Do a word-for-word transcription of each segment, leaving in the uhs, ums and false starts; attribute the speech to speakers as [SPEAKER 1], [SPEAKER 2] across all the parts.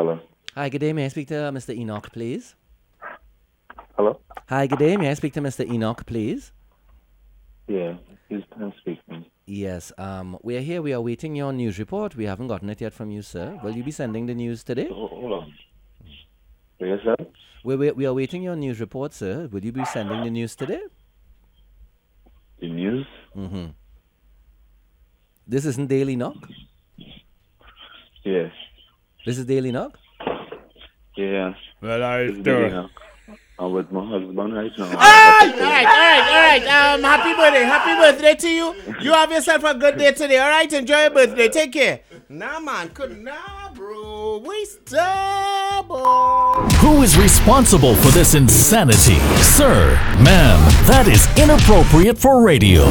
[SPEAKER 1] Hello.
[SPEAKER 2] Hi, good day. May I speak to Mister Enoch, please?
[SPEAKER 1] Hello?
[SPEAKER 2] Hi, good day. May I speak to Mister Enoch, please?
[SPEAKER 1] Yeah, he's I'm speaking.
[SPEAKER 2] Yes, um, we are here. We are waiting your news report. We haven't gotten it yet from you, sir. Will you be sending the news today?
[SPEAKER 1] Hold, hold on. Yes, sir?
[SPEAKER 2] We, we, we are waiting your news report, sir. Will you be sending the news today?
[SPEAKER 1] The news?
[SPEAKER 2] Mm-hmm. This isn't Daily Knock?
[SPEAKER 1] Yes.
[SPEAKER 2] This is Daily Knock?
[SPEAKER 1] Yeah.
[SPEAKER 3] Well, I
[SPEAKER 1] It's
[SPEAKER 3] do.
[SPEAKER 1] Delina. I'm with my husband right now.
[SPEAKER 3] Alright, alright, alright, alright. Um, happy birthday, happy birthday to you. You have yourself a good day today, alright? Enjoy your birthday, take care. Nah, man, could nah, bro. We stubborn.
[SPEAKER 4] Who is responsible for this insanity? Sir, ma'am, that is inappropriate for radio.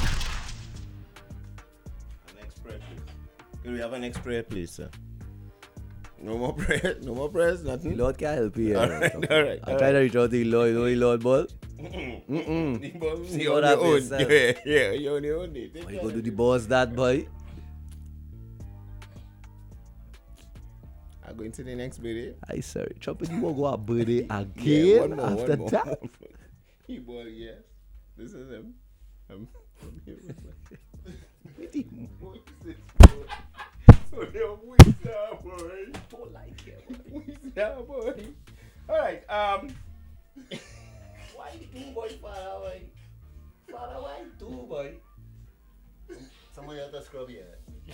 [SPEAKER 3] Next prayer, please. Can we have an next prayer, please, sir? No more prayer, no more prayers, nothing.
[SPEAKER 2] Lord can help you.
[SPEAKER 3] Alright, alright.
[SPEAKER 2] I'm trying to reach out to the Lord. You know the Lord, ball?
[SPEAKER 3] Mm-mm.
[SPEAKER 2] See
[SPEAKER 3] You're
[SPEAKER 2] what
[SPEAKER 3] on your
[SPEAKER 2] happens,
[SPEAKER 3] own.
[SPEAKER 2] sir.
[SPEAKER 3] Yeah, yeah, you're on your own. Take
[SPEAKER 2] You
[SPEAKER 3] care.
[SPEAKER 2] go to the boss, that boy.
[SPEAKER 3] I'm going to the next video.
[SPEAKER 2] I sorry. Chopping, you won't go out birthday again
[SPEAKER 3] Yeah, one more,
[SPEAKER 2] after
[SPEAKER 3] one more.
[SPEAKER 2] that?
[SPEAKER 3] He bought it, yes. This is him. Um, so they're with that boy.
[SPEAKER 2] Don't like it.
[SPEAKER 3] With that boy. Alright, um.
[SPEAKER 2] Why you do, boy, father, boy? Father, why you do, boy?
[SPEAKER 3] Somebody else to scrub here.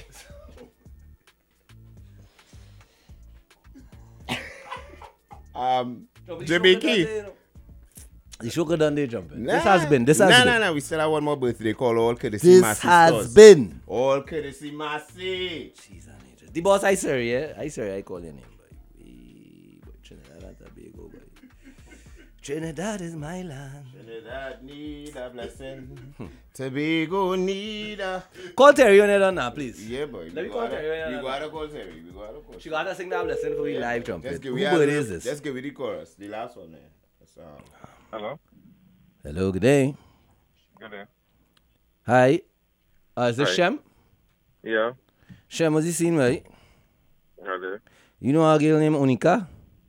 [SPEAKER 3] um, Jamaica.
[SPEAKER 2] The sugar done they jumping.
[SPEAKER 3] Nah.
[SPEAKER 2] This has been. This has
[SPEAKER 3] nah,
[SPEAKER 2] been.
[SPEAKER 3] Nah, nah, we still have one more birthday call All Courtesy
[SPEAKER 2] This
[SPEAKER 3] Massey
[SPEAKER 2] has
[SPEAKER 3] Stores.
[SPEAKER 2] been.
[SPEAKER 3] All Courtesy Massey.
[SPEAKER 2] Jeez, I need you. The boss, I sorry, yeah? I sorry, I call your name, boy. We- boy, Trinidad and Tobago, boy. Trinidad is my land.
[SPEAKER 3] Trinidad need a blessing. Tobago need a...
[SPEAKER 2] Call Terry on it on now, please.
[SPEAKER 3] Yeah, boy.
[SPEAKER 2] Let me
[SPEAKER 3] we
[SPEAKER 2] call
[SPEAKER 3] gotta-
[SPEAKER 2] Terry right
[SPEAKER 3] We
[SPEAKER 2] now.
[SPEAKER 3] gotta call Terry. We gotta call
[SPEAKER 2] She got to sing that blessing for we live trumpet.
[SPEAKER 3] Let's give
[SPEAKER 2] Who
[SPEAKER 3] we
[SPEAKER 2] bird
[SPEAKER 3] have-
[SPEAKER 2] is this?
[SPEAKER 3] Let's give it the chorus. The last one there. That's, um,
[SPEAKER 1] Hello?
[SPEAKER 2] Hello, good day.
[SPEAKER 1] Good day.
[SPEAKER 2] Hi. Uh, is this
[SPEAKER 1] Hi.
[SPEAKER 2] Shem?
[SPEAKER 1] Yeah.
[SPEAKER 2] Shem, what's you seen, right?
[SPEAKER 1] Hello.
[SPEAKER 2] You know a girl named Onika?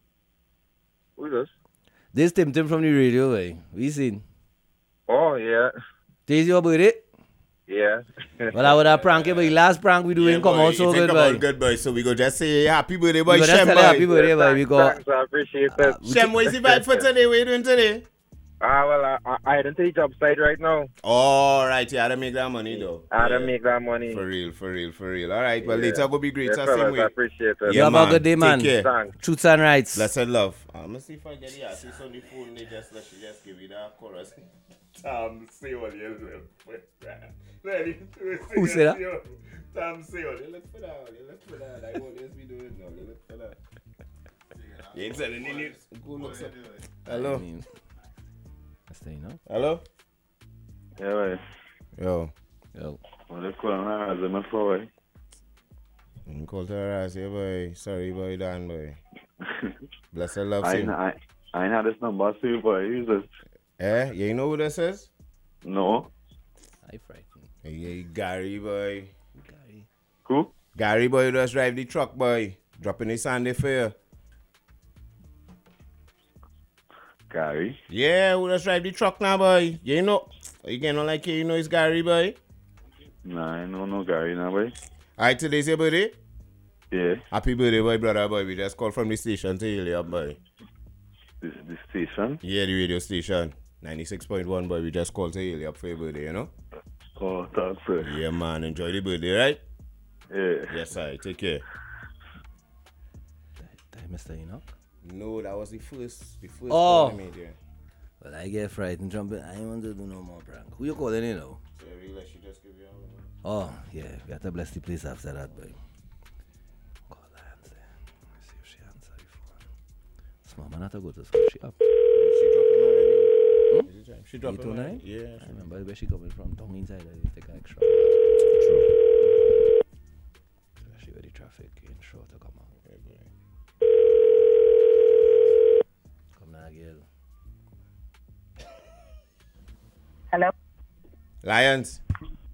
[SPEAKER 1] Who's this?
[SPEAKER 2] This Tim Tim from the radio, right? We seen.
[SPEAKER 1] Oh, yeah.
[SPEAKER 2] Today's your birthday?
[SPEAKER 1] Yeah.
[SPEAKER 2] Well, I would have prank you, but the last prank we doing
[SPEAKER 3] yeah,
[SPEAKER 2] come
[SPEAKER 3] boy,
[SPEAKER 2] out so
[SPEAKER 3] you think
[SPEAKER 2] good,
[SPEAKER 3] about
[SPEAKER 2] boy.
[SPEAKER 3] good, boy. So we go just say happy birthday, boy.
[SPEAKER 2] We go just
[SPEAKER 3] Shem,
[SPEAKER 2] tell
[SPEAKER 3] boy.
[SPEAKER 2] her happy birthday, boy. We go.
[SPEAKER 1] Thanks, I appreciate that.
[SPEAKER 3] Shem, what is the vibe for today? What are you doing today?
[SPEAKER 1] Ah, well, I, I, I don't take job site right now.
[SPEAKER 3] All right, you had to make that money, though.
[SPEAKER 1] I had to
[SPEAKER 3] Yeah.
[SPEAKER 1] make that money.
[SPEAKER 3] For real, for real, for real. All right, well,
[SPEAKER 1] Yeah.
[SPEAKER 3] later go be great.
[SPEAKER 1] Yes,
[SPEAKER 3] Yes,
[SPEAKER 1] fellas,
[SPEAKER 3] same way.
[SPEAKER 1] I appreciate it.
[SPEAKER 2] You have a good day, man.
[SPEAKER 3] Take care.
[SPEAKER 1] Thanks.
[SPEAKER 2] Truths and rights.
[SPEAKER 3] Blessed love. I'm gonna see if I get the artist on the phone. They just let she just give me that chorus. Tom Sewell, you look
[SPEAKER 2] Who said that?
[SPEAKER 3] Tom Sewell, you look for that. You look for that. I always be doing it now. You look for that. You ain't selling any. Go look some. Hello.
[SPEAKER 2] That's the, you know.
[SPEAKER 3] Hello.
[SPEAKER 1] Yeah, right.
[SPEAKER 3] Yo.
[SPEAKER 2] Yo.
[SPEAKER 1] Well, let's call on her as a man forward.
[SPEAKER 3] I'm called her ass, yeah, boy. Sorry, boy, Dan, boy. Blessed love,
[SPEAKER 1] I,
[SPEAKER 3] sing.
[SPEAKER 1] I, I ain't had this number saved, boy. Use this.
[SPEAKER 3] Eh? You know who this is?
[SPEAKER 1] No.
[SPEAKER 2] I frightened.
[SPEAKER 3] Hey, hey, Gary, boy.
[SPEAKER 2] Gary.
[SPEAKER 1] Who?
[SPEAKER 3] Gary, boy, just drive the truck, boy. Dropping the Sunday fare.
[SPEAKER 1] Gary.
[SPEAKER 3] Yeah, who just drive the truck now, boy? You know, you can not like you know it's Gary, boy.
[SPEAKER 1] Nah, I know no Gary now, boy.
[SPEAKER 3] Alright, today's your birthday.
[SPEAKER 1] Yeah.
[SPEAKER 3] Happy birthday, boy, brother, boy. We just called from the station to heal you up, boy.
[SPEAKER 1] This, this station.
[SPEAKER 3] Yeah, the radio station. ninety-six point one, boy. We just called to heal you up for your birthday, you know?
[SPEAKER 1] Oh, thanks, sir.
[SPEAKER 3] Yeah, man. Enjoy the birthday, right?
[SPEAKER 1] Yeah.
[SPEAKER 3] Yes, I. Take care.
[SPEAKER 2] Did I miss the Enoch?
[SPEAKER 3] No, that was the first, the first
[SPEAKER 2] Oh.
[SPEAKER 3] call I made, yeah.
[SPEAKER 2] Well, I get frightened jumping. I ain't want to do no more prank. Who you calling in now?
[SPEAKER 3] So I realized she just give you all the
[SPEAKER 2] Oh, yeah. We have to bless the place after that, boy. Call her answer. Let's see if she answer the phone. Small man have to go to school. She up.
[SPEAKER 3] She dropping already. Hmm? She dropping
[SPEAKER 2] eight two nine?
[SPEAKER 3] already. Yeah.
[SPEAKER 2] I remember where she coming from. Down inside. I take an extra.
[SPEAKER 3] True.
[SPEAKER 2] Especially where the traffic in short to come out.
[SPEAKER 3] Yeah, boy.
[SPEAKER 2] Come now, girl.
[SPEAKER 5] Hello?
[SPEAKER 3] Lions.